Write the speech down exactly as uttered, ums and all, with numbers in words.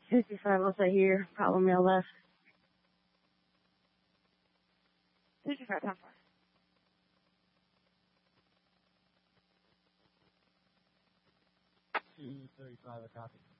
fifty-five, I'll say here. Problem mail left. fifty-five, how far? two thirty-five, a copy.